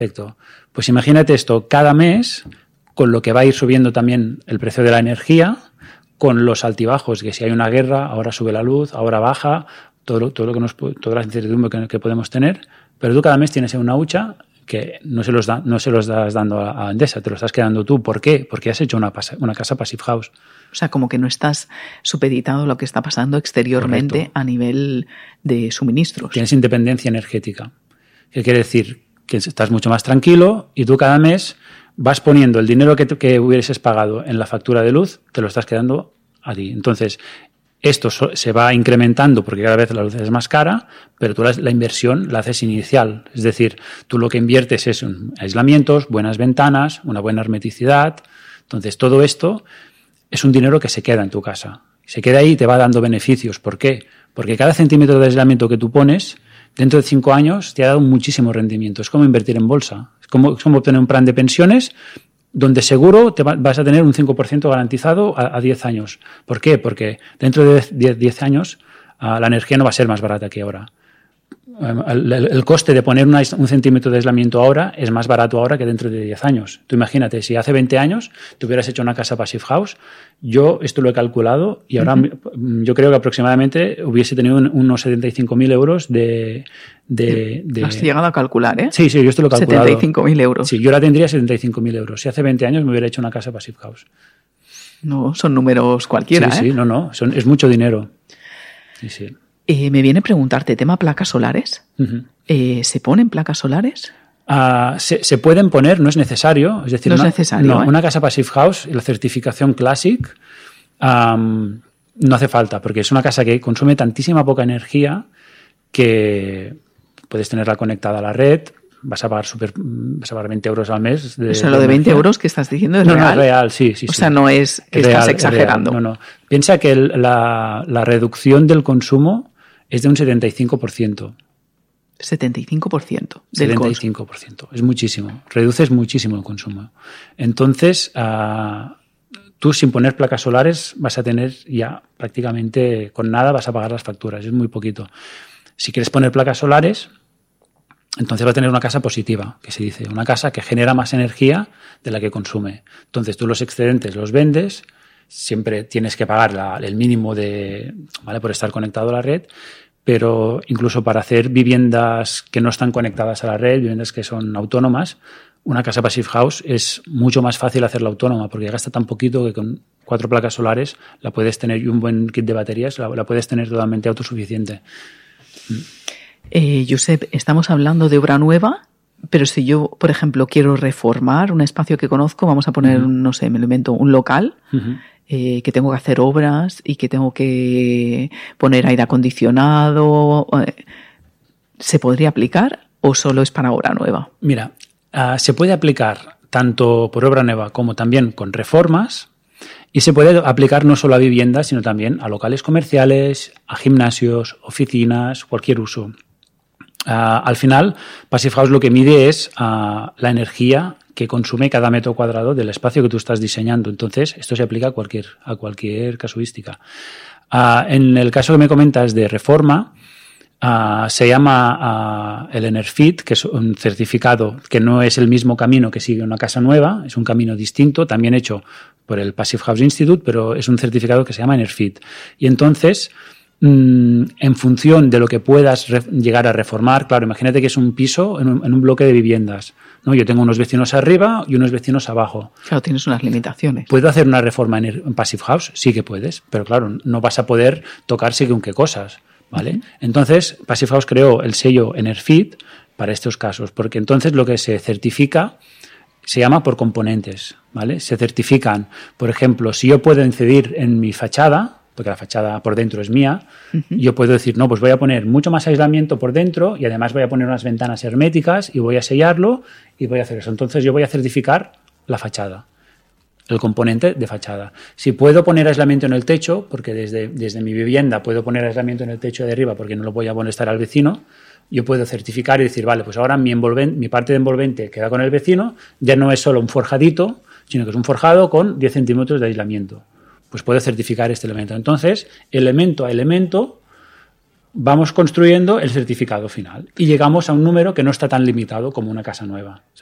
Perfecto. Pues imagínate esto, cada mes, con lo que va a ir subiendo también el precio de la energía, con los altibajos, que si hay una guerra, ahora sube la luz, ahora baja, todo lo que toda la incertidumbre que podemos tener, pero tú cada mes tienes una hucha que no se los das dando a Endesa, te lo estás quedando tú. ¿Por qué? Porque has hecho una casa Passive House. O sea, como que no estás supeditado a lo que está pasando exteriormente. Correcto. A nivel de suministros. Tienes independencia energética. ¿Qué quiere decir? Que estás mucho más tranquilo y tú cada mes vas poniendo el dinero que hubieses pagado en la factura de luz, te lo estás quedando a ti. Entonces, esto se va incrementando porque cada vez la luz es más cara, pero tú la inversión la haces inicial. Es decir, tú lo que inviertes es en aislamientos, buenas ventanas, una buena hermeticidad. Entonces, todo esto es un dinero que se queda en tu casa. Se queda ahí y te va dando beneficios. ¿Por qué? Porque cada centímetro de aislamiento que tú pones, dentro de 5 años te ha dado muchísimo rendimiento. Es como invertir en bolsa. Es como obtener un plan de pensiones donde seguro vas a tener un 5% garantizado a 10 años. ¿Por qué? Porque dentro de 10 años la energía no va a ser más barata que ahora. El coste de poner un centímetro de aislamiento ahora es más barato ahora que dentro de 10 años. Tú imagínate, si hace 20 años te hubieras hecho una casa Passive House, yo esto lo he calculado y ahora yo creo que aproximadamente hubiese tenido unos 75.000 euros de... Has llegado a calcular, ¿eh? Sí, yo esto lo he calculado. 75.000 euros. Sí, yo ahora tendría 75.000 euros. Si hace 20 años me hubiera hecho una casa Passive House. No, son números cualquiera, Sí, es mucho dinero. Sí. Me viene a preguntarte, tema placas solares. ¿Se ponen placas solares? Se pueden poner, no es necesario. Es decir, no es necesario. Una casa Passive House, la certificación Classic, no hace falta, porque es una casa que consume tantísima poca energía que puedes tenerla conectada a la red. Vas a pagar 20 euros al mes. O sea, lo de 20 euros que estás diciendo es real. No, es real, sí. O sea, no es que estás exagerando. No. Piensa que la reducción del consumo es de un 75%. 75% del 75%. Es muchísimo. Reduces muchísimo el consumo. Entonces, tú sin poner placas solares vas a tener ya prácticamente con nada vas a pagar las facturas. Es muy poquito. Si quieres poner placas solares, entonces vas a tener una casa positiva, que se dice. Una casa que genera más energía de la que consume. Entonces, tú los excedentes los vendes. Siempre tienes que pagar el mínimo por estar conectado a la red, pero incluso para hacer viviendas que no están conectadas a la red, viviendas que son autónomas, una casa Passive House es mucho más fácil hacerla autónoma porque gasta tan poquito que con 4 placas solares la puedes tener y un buen kit de baterías la puedes tener totalmente autosuficiente. Josep, estamos hablando de obra nueva, pero si yo, por ejemplo, quiero reformar un espacio que conozco, vamos a poner, no sé, me lo invento, un local, que tengo que hacer obras y que tengo que poner aire acondicionado, ¿se podría aplicar o solo es para obra nueva? Mira, se puede aplicar tanto por obra nueva como también con reformas y se puede aplicar no solo a viviendas, sino también a locales comerciales, a gimnasios, oficinas, cualquier uso. Al final, Passive House lo que mide es la energía que consume cada metro cuadrado del espacio que tú estás diseñando. Entonces, esto se aplica a cualquier casuística. En el caso que me comentas de reforma, se llama el Enerfit, que es un certificado que no es el mismo camino que sigue una casa nueva, es un camino distinto, también hecho por el Passive House Institute, pero es un certificado que se llama Enerfit. Y entonces, en función de lo que puedas llegar a reformar, claro, imagínate que es un piso en un bloque de viviendas, ¿no? Yo tengo unos vecinos arriba y unos vecinos abajo. Claro, tienes unas limitaciones. ¿Puedo hacer una reforma en Passive House? Sí que puedes, pero claro, no vas a poder tocar según qué cosas, ¿vale? Entonces, Passive House creó el sello Enerfit para estos casos, porque entonces lo que se certifica se llama por componentes, ¿vale? Se certifican, por ejemplo, si yo puedo incidir en mi fachada, porque la fachada por dentro es mía, yo puedo decir, no, pues voy a poner mucho más aislamiento por dentro y además voy a poner unas ventanas herméticas y voy a sellarlo y voy a hacer eso. Entonces yo voy a certificar la fachada, el componente de fachada. Si puedo poner aislamiento en el techo, porque desde mi vivienda puedo poner aislamiento en el techo de arriba porque no lo voy a molestar al vecino, yo puedo certificar y decir, vale, pues ahora mi parte de envolvente queda con el vecino, ya no es solo un forjadito, sino que es un forjado con 10 centímetros de aislamiento. Pues puedo certificar este elemento. Entonces, elemento a elemento, vamos construyendo el certificado final y llegamos a un número que no está tan limitado como una casa nueva.